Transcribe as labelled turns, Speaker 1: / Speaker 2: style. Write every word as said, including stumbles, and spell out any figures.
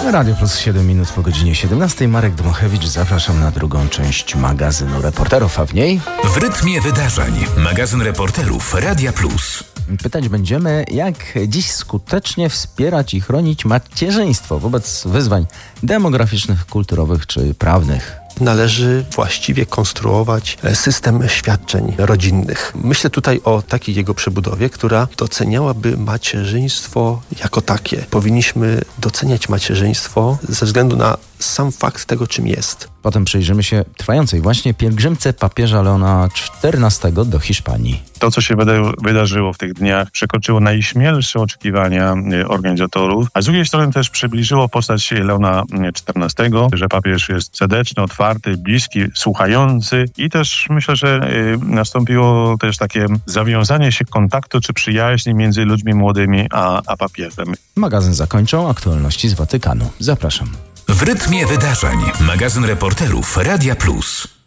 Speaker 1: Radio Plus siedem minut po godzinie siedemnastej. Marek Dmochewicz, zapraszam na drugą część magazynu Reporterów, a w niej...
Speaker 2: W rytmie wydarzeń. Magazyn Reporterów Radia Plus.
Speaker 1: Pytać będziemy, jak dziś skutecznie wspierać i chronić macierzyństwo wobec wyzwań demograficznych, kulturowych czy prawnych.
Speaker 3: Należy właściwie konstruować system świadczeń rodzinnych. Myślę tutaj o takiej jego przebudowie, która doceniałaby macierzyństwo jako takie. Powinniśmy doceniać macierzyństwo ze względu na sam fakt tego, czym jest.
Speaker 1: Potem przyjrzymy się trwającej właśnie pielgrzymce papieża Leona czternastego do Hiszpanii.
Speaker 4: To, co się wyda- wydarzyło w tych dniach, przekroczyło najśmielsze oczekiwania organizatorów, a z drugiej strony też przybliżyło postać Leona czternastego, że papież jest serdeczny, otwarty, bliski, słuchający i też myślę, że y, nastąpiło też takie zawiązanie się kontaktu czy przyjaźni między ludźmi młodymi a, a papieżem.
Speaker 1: Magazyn zakończą aktualności z Watykanu. Zapraszam.
Speaker 2: W rytmie wydarzeń. Magazyn Reporterów Radia Plus.